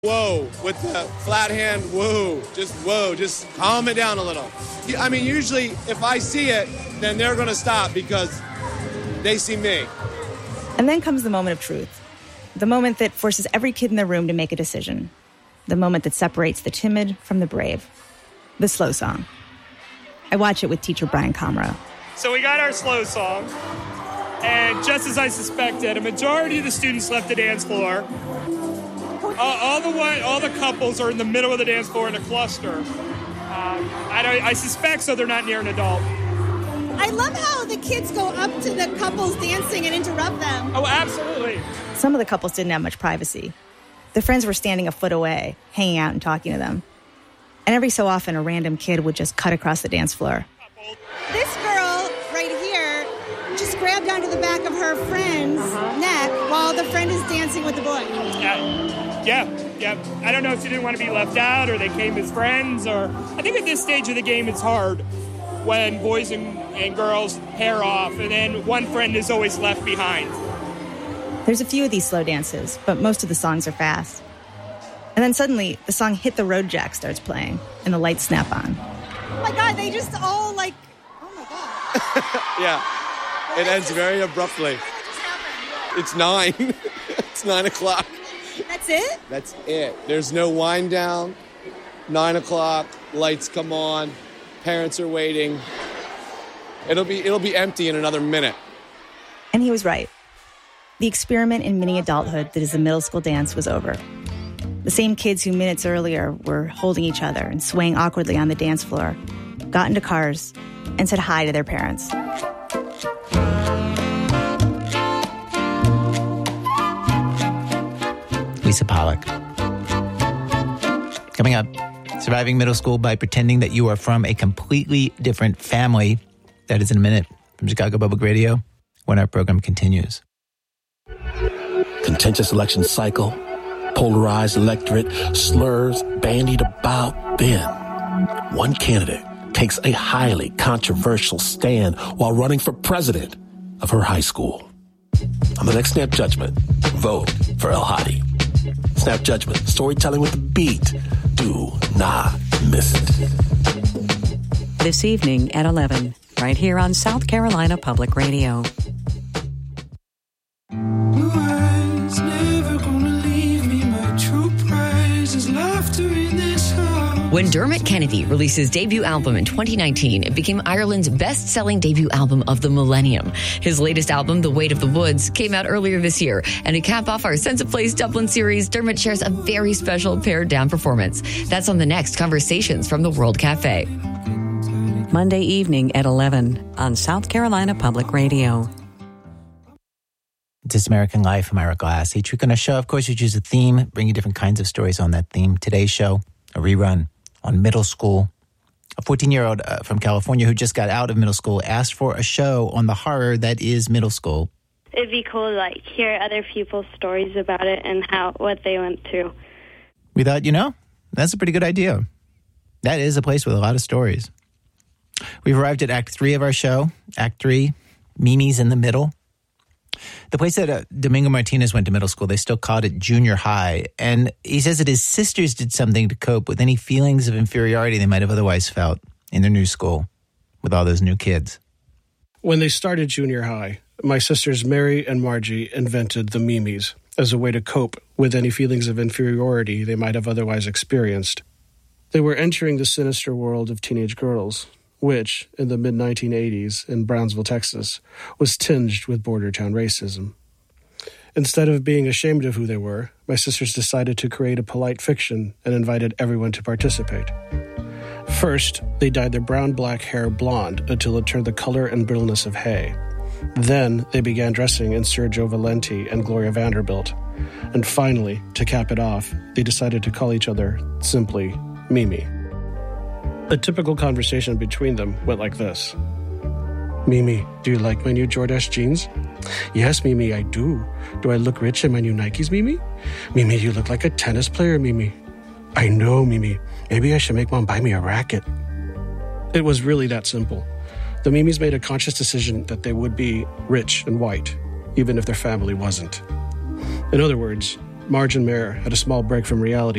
Whoa, with the flat hand, whoa, just calm it down a little. I mean, usually if I see it, then they're going to stop because they see me. And then comes the moment of truth. The moment that forces every kid in the room to make a decision. The moment that separates the timid from the brave. The slow song. I watch it with teacher Brian Comroe. So we got our slow song, and just as I suspected, a majority of the students left the dance floor. All the couples are in the middle of the dance floor in a cluster. I suspect so they're not near an adult. I love how the kids go up to the couples dancing and interrupt them. Oh, absolutely. Some of the couples didn't have much privacy. Their friends were standing a foot away, hanging out and talking to them. And every so often, a random kid would just cut across the dance floor. This girl right here just grabbed onto the back of her friend's neck while the friend is dancing with the boy. Yeah. I don't know if she didn't want to be left out or they came as friends, or I think at this stage of the game it's hard when boys and girls pair off and then one friend is always left behind. There's a few of these slow dances, but most of the songs are fast. And then suddenly, the song Hit the Road Jack starts playing, and the lights snap on. Oh my God, they just all like, oh my God. Yeah, it ends very abruptly. It's 9. It's 9 o'clock. That's it? That's it. There's no wind down. 9 o'clock, lights come on, parents are waiting. It'll be empty in another minute. And he was right. The experiment in mini adulthood that is the middle school dance was over. The same kids who minutes earlier were holding each other and swaying awkwardly on the dance floor got into cars and said hi to their parents. Lisa Pollak. Coming up, surviving middle school by pretending that you are from a completely different family. That is in a minute from Chicago Public Radio when our program continues. Contentious election cycle, polarized electorate, slurs bandied about. Then, one candidate takes a highly controversial stand while running for president of her high school. On the next Snap Judgment, vote for El Hadi. Snap Judgment, storytelling with the beat. Do not miss it. This evening at 11, right here on South Carolina Public Radio. When Dermot Kennedy released his debut album in 2019, it became Ireland's best-selling debut album of the millennium. His latest album, The Weight of the Woods, came out earlier this year. And to cap off our Sense of Place Dublin series, Dermot shares a very special pared-down performance. That's on the next Conversations from the World Cafe. Monday evening at 11 on South Carolina Public Radio. This American Life. I'm Ira Glass. Each week on our show, of course, we choose a theme, bring you different kinds of stories on that theme. Today's show, a rerun on middle school. A 14-year-old from California who just got out of middle school asked for a show on the horror that is middle school. It'd be cool to hear other people's stories about it and what they went through. We thought, that's a pretty good idea. That is a place with a lot of stories. We've arrived at Act 3 of our show. Act 3, Mimi's in the middle. The place that Domingo Martinez went to middle school, they still called it junior high. And he says that his sisters did something to cope with any feelings of inferiority they might have otherwise felt in their new school with all those new kids. When they started junior high, my sisters Mary and Margie invented the Mimis as a way to cope with any feelings of inferiority they might have otherwise experienced. They were entering the sinister world of teenage girls, which, in the mid-1980s in Brownsville, Texas, was tinged with border-town racism. Instead of being ashamed of who they were, my sisters decided to create a polite fiction and invited everyone to participate. First, they dyed their brown-black hair blonde until it turned the color and brittleness of hay. Then, they began dressing in Sergio Valenti and Gloria Vanderbilt. And finally, to cap it off, they decided to call each other simply Mimi. A typical conversation between them went like this. Mimi, do you like my new Jordache jeans? Yes, Mimi, I do. Do I look rich in my new Nikes, Mimi? Mimi, you look like a tennis player, Mimi. I know, Mimi. Maybe I should make Mom buy me a racket. It was really that simple. The Mimis made a conscious decision that they would be rich and white, even if their family wasn't. In other words, Marge and Mare had a small break from reality